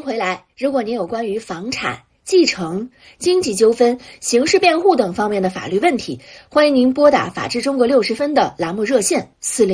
迎回来。如果您有关于房产、继承、经济纠纷、刑事辩护等方面的法律问题，欢迎您拨打法治中国60分的栏目热线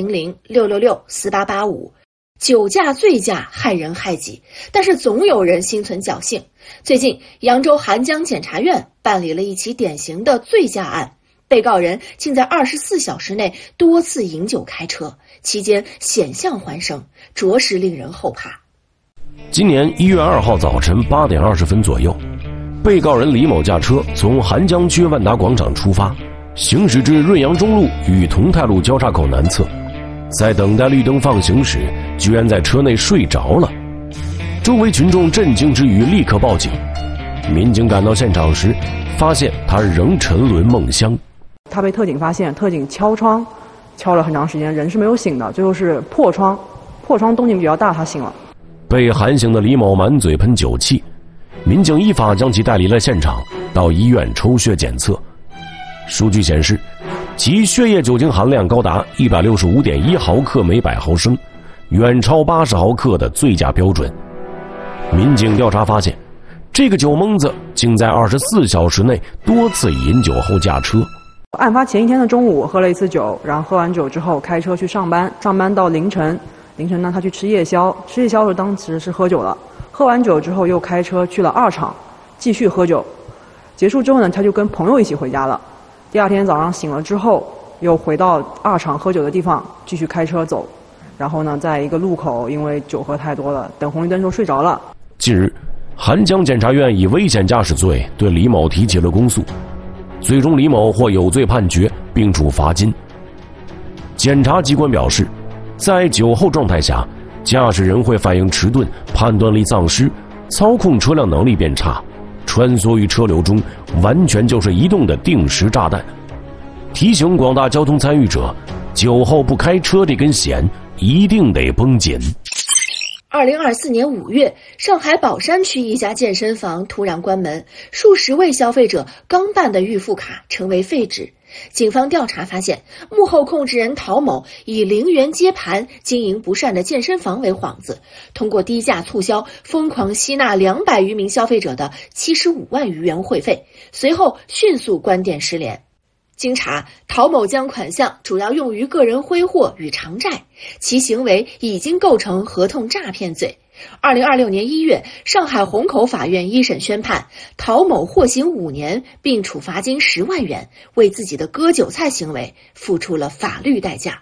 400-666-4885。酒驾、醉驾害人害己，但是总有人心存侥幸。最近，扬州邗江检察院办理了一起典型的醉驾案，被告人竟在24小时内多次饮酒开车，期间险象环生，着实令人后怕。 今年1月2号早晨8点20分左右，被告人李某驾车从邗江区万达广场出发，行驶至润扬中路与同泰路交叉口南侧，在等待绿灯放行时，居然在车内睡着了。周围群众震惊之余立刻报警，民警赶到现场时，发现他仍沉沦梦乡。 他被特警发现，特警敲窗，敲了很长时间，人是没有醒的，最后是破窗动静比较大，他醒了。 被喊醒的李某满嘴喷酒气，民警依法将其带离了现场，到医院抽血检测。数据显示，其血液酒精含量高达165.1毫克每100毫升，远超80毫克的醉驾标准。民警调查发现，这个酒蒙子竟在24小时内多次饮酒后驾车。 案发前一天的中午喝了一次酒，然后喝完酒之后开车去上班到凌晨呢他去吃夜宵的时候当时是喝酒了，喝完酒之后又开车去了二厂继续喝酒，结束之后呢他就跟朋友一起回家了。第二天早上醒了之后又回到二厂喝酒的地方继续开车走，然后呢在一个路口因为酒喝太多了，等红绿灯时候睡着了。 近日，邗江检察院以危险驾驶罪对李某提起了公诉，最终李某获有罪判决并处罚金。检察机关表示，在酒后状态下，驾驶人会反应迟钝，判断力丧失，操控车辆能力变差，穿梭于车流中，完全就是移动的定时炸弹。提醒广大交通参与者，酒后不开车这根弦一定得绷紧。 2024年5月，上海宝山区一家健身房突然关门，数十位消费者刚办的预付卡成为废纸。警方调查发现，幕后控制人陶某以0元接盘经营不善的健身房为幌子，通过低价促销疯狂吸纳200余名消费者的75万余元会费，随后迅速关店失联。经查，陶某将款项主要用于个人挥霍与偿债，其行为已经构成合同诈骗罪。2026年1月，上海虹口法院一审宣判，陶某获刑5年，并处罚金10万元，为自己的割韭菜行为付出了法律代价。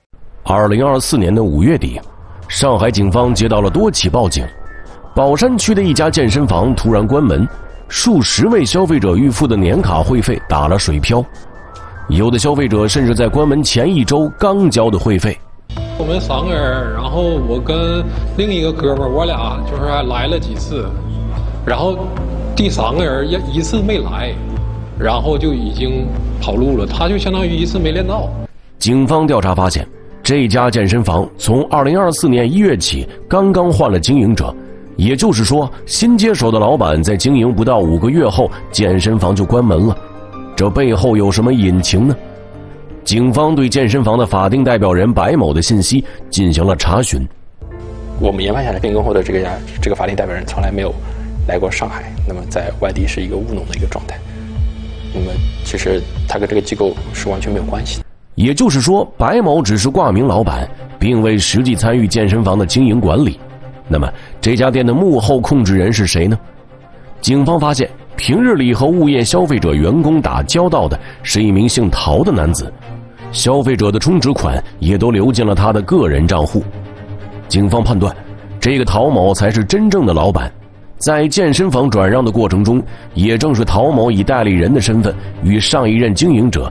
2024年的5月底，上海警方接到了多起报警，宝山区的一家健身房突然关门，数十位消费者预付的年卡会费打了水漂。有的消费者甚至在关门前1周刚交的会费。 我们3个人，然后我跟另一个哥们儿，我俩就是还来了几次，然后第3个人一次没来，然后就已经跑路了，他就相当于一次没练到。 警方调查发现，这家健身房从2024年1月起刚刚换了经营者，也就是说，新接手的老板在经营不到5个月后，健身房就关门了。这背后有什么隐情呢？警方对健身房的法定代表人白某的信息进行了查询。 我们研判下来，变更后的这个法定代表人从来没有来过上海，那么在外地是一个务农的一个状态。那么其实他跟这个机构是完全没有关系的。 也就是说，白某只是挂名老板，并未实际参与健身房的经营管理。那么这家店的幕后控制人是谁呢？警方发现，平日里和物业消费者员工打交道的是一名姓陶的男子，消费者的充值款也都流进了他的个人账户。警方判断，这个陶某才是真正的老板。在健身房转让的过程中，也正是陶某以代理人的身份与上一任经营者